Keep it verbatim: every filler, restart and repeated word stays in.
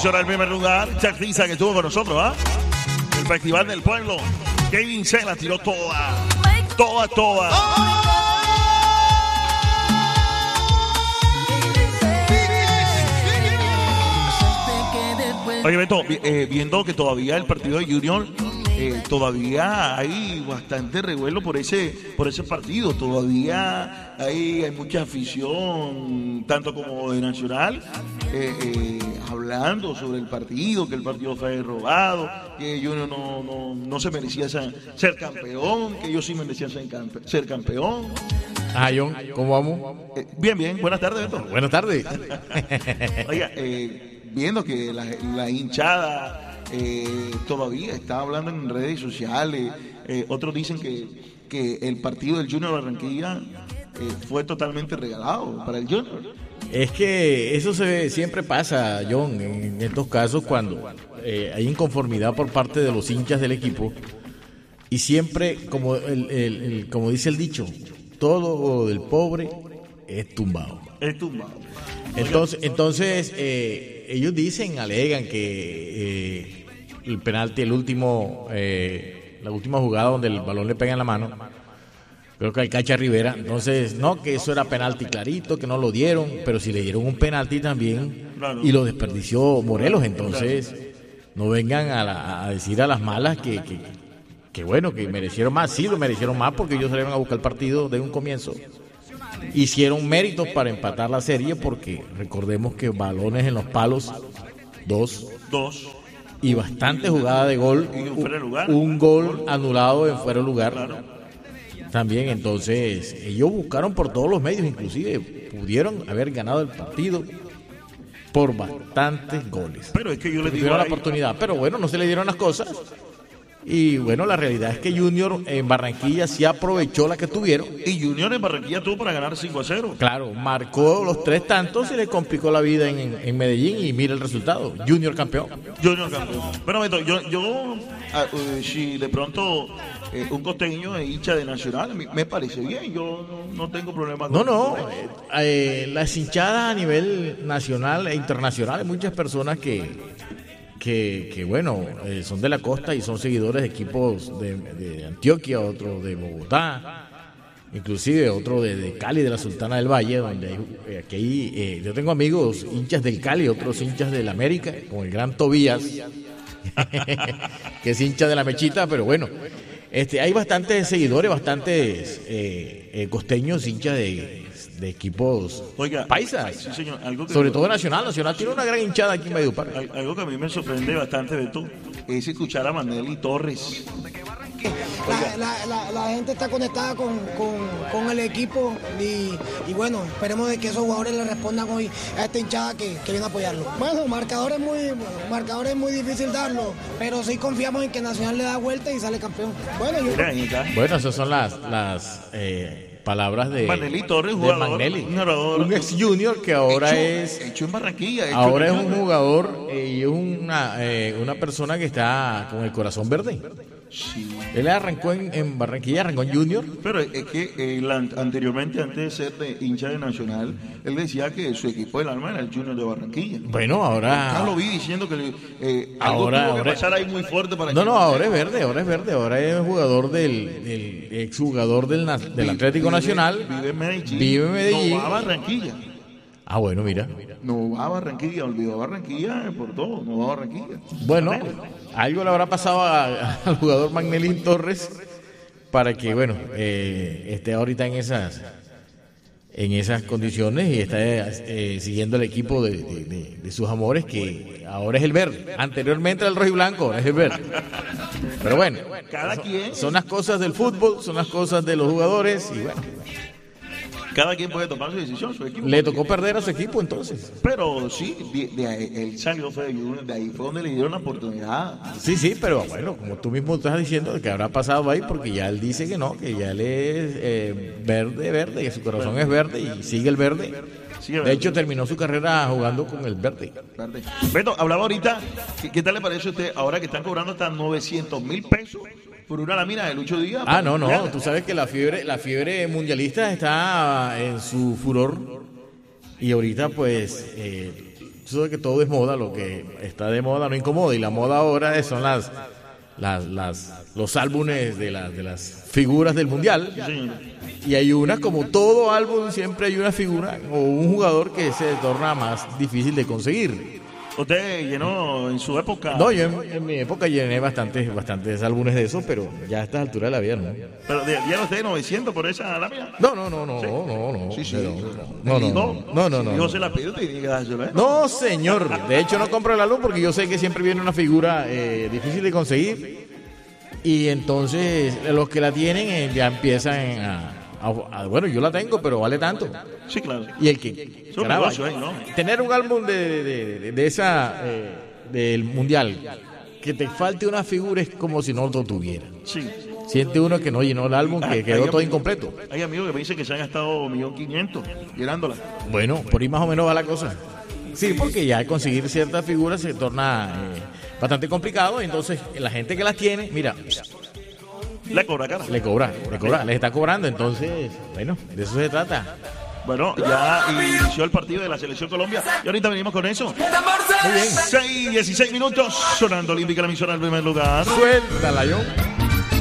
posición al primer lugar. Chuck Risa, que estuvo con nosotros, ¿ah? ¿eh? El Festival del Pueblo. Kevin se la tiró toda. Toda, toda. Oye, Beto, eh, viendo que todavía el partido de Junior, eh, todavía hay bastante revuelo por ese por ese partido. Todavía hay, hay mucha afición, tanto como de Nacional, eh, eh, hablando sobre el partido, que el partido fue robado, que Junior no, no, no se merecía ser, ser campeón, que ellos sí merecían ser, campe, ser campeón. Ah, John, ¿cómo vamos? Eh, bien, bien. Buenas tardes, Beto. Buenas tardes. Oiga, eh... viendo que la, la hinchada eh, todavía está hablando en redes sociales, eh, otros dicen que, que el partido del Junior Barranquilla eh, fue totalmente regalado para el Junior. Es que eso se siempre pasa, John, en estos casos cuando eh, hay inconformidad por parte de los hinchas del equipo y siempre, como, el, el, el, como dice el dicho, todo del pobre es tumbado. Es tumbado. Entonces, entonces eh, ellos dicen, alegan que eh, el penalti, el último, eh, la última jugada donde el balón le pega en la mano, creo que al Cacha Rivera, entonces, no, que eso era penalti clarito, que no lo dieron, pero si le dieron un penalti también y lo desperdició Morelos, entonces no vengan a, la, a decir a las malas que, que, que bueno, que merecieron más, sí lo merecieron más porque ellos salieron a buscar el partido de un comienzo. Hicieron méritos para empatar la serie porque recordemos que balones en los palos, dos, dos y bastante jugada de gol, un, un gol anulado en fuera de lugar. Claro. También, entonces, ellos buscaron por todos los medios, inclusive pudieron haber ganado el partido por bastantes goles. Pero es que yo le digo tuvieron la oportunidad, pero bueno, no se le dieron las cosas. Y bueno, la realidad es que Junior en Barranquilla sí aprovechó la que tuvieron. Y Junior en Barranquilla tuvo para ganar cinco a cero. Claro, marcó los tres tantos y le complicó la vida en, en, en Medellín y mira el resultado. Junior campeón. Junior campeón. Bueno, Beto, yo, yo uh, si de pronto eh, un costeño es hincha de Nacional, me parece bien. Yo no, no tengo problema con No, no. Eh, eh, las hinchadas a nivel nacional e internacional, hay muchas personas que... Que, que bueno, eh, son de la costa y son seguidores de equipos de, de Antioquia, otros de Bogotá, inclusive otro de, de Cali, de la Sultana del Valle, donde hay, eh, aquí hay, eh, yo tengo amigos hinchas del Cali, otros hinchas del América, como el gran Tobías, que es hincha de la Mechita, pero bueno, este, hay bastantes seguidores, bastantes eh, eh, costeños hinchas de... de equipos Oiga, paisas, sí, señor, algo que sobre todo Nacional. Nacional tiene una gran hinchada aquí en Valledupar. Algo que a mí me sorprende bastante, Beto, es escuchar a Manelli Torres. La, la, la, la gente está conectada con, con, con el equipo y, y bueno, esperemos de que esos jugadores le respondan hoy a esta hinchada que, que viene a apoyarlo. Bueno, marcador es muy, marcador es muy difícil darlo, pero sí confiamos en que Nacional le da vuelta y sale campeón. Bueno, yo... bueno esas son las, las eh, palabras de Manelli Torres, de jugador, Magnelli, un, jugador, un ex junior que ahora hecho, es hecho en Barranquilla, hecho ahora en es un jugador eh, y es una, eh, una persona que está con el corazón verde. Sí. Él arrancó en, en Barranquilla, arrancó en Junior. Pero es que él, anteriormente, antes de ser de hincha de Nacional, él decía que su equipo del alma era el Junior de Barranquilla. Bueno, ahora... Acá lo vi diciendo que eh, algo ahora, tuvo que ahora, pasar ahí muy fuerte para... No, que no, ahora es verde, ahora es verde. Ahora es jugador del, del exjugador del, del Atlético vive, Nacional. Vive en Medellín. Vive en Medellín. No va a Barranquilla. Ah, bueno, mira. No va a Barranquilla, olvidó Barranquilla por todo, no va a Barranquilla. Bueno, algo le habrá pasado a, a, al jugador Magnelín Torres para que, bueno, eh, esté ahorita en esas en esas condiciones y esté eh, siguiendo el equipo de, de, de, de sus amores, que ahora es el verde. Anteriormente era el rojo y blanco, ahora es el verde. Pero bueno, cada son, quien. son las cosas del fútbol, son las cosas de los jugadores y bueno. Cada quien puede tomar su decisión, su equipo. Le tocó perder a su equipo entonces. Pero sí, de, de ahí, él salió fue de Junior, de ahí fue donde le dieron la oportunidad. Sí, sí, pero bueno, como tú mismo estás diciendo, que habrá pasado ahí, porque ya él dice que no, que ya él es eh, verde, verde, que su corazón es verde y sigue el verde. Sí, de hecho, terminó su carrera jugando con el verde. verde. Beto, hablaba ahorita, ¿qué, ¿qué tal le parece a usted ahora que están cobrando hasta novecientos mil pesos por una lámina de Lucho Díaz? Ah, no, no, tú sabes que la fiebre, la fiebre mundialista está en su furor y ahorita pues eh, eso de que todo es moda, lo que está de moda no incomoda, y la moda ahora es- son las, las, las los álbumes de, la, de las figuras del mundial. Sí. Y hay una, como todo álbum, siempre hay una figura o un jugador que se torna más difícil de conseguir. Usted llenó en su época. No, yo en, en mi época llené bastantes, bastantes álbumes de eso, pero ya a esta altura de la vida, ¿no? Pero de- ¿llena usted novecientos por esa lámina? No, no, no, no, no, no. Sí, sí. No, no, no. No, no, no. Dijo, no. se la pide, tiene que dárselo, ¿eh? No, señor. De hecho, no compro el álbum porque yo sé que siempre viene una figura eh, difícil de conseguir. Y entonces los que la tienen eh, ya empiezan a, a- a- bueno, yo la tengo, pero vale tanto. Sí, claro. Y el que Es un caramba, negocio ahí, ¿no? tener un álbum de, de, de- de esa eh, del mundial, que te falte una figura es como si no lo tuviera. Sí. Siente uno que no llenó el álbum, que Hay- quedó hay todo amigos- incompleto. Hay amigos que me dicen que se han gastado un millón quinientos llenándola. Bueno, por ahí más o menos va la cosa. Sí, porque ya conseguir ciertas figuras se torna eh, bastante complicado. Entonces, la gente que las tiene, mira, Le cobra cara. le cobra, le cobra, les está cobrando. Entonces, bueno, de eso se trata. Bueno, ya inició el partido de la Selección Colombia y ahorita venimos con eso. Muy bien. seis, dieciséis minutos, sonando olímpica la emisora en primer lugar. Suéltala, yo.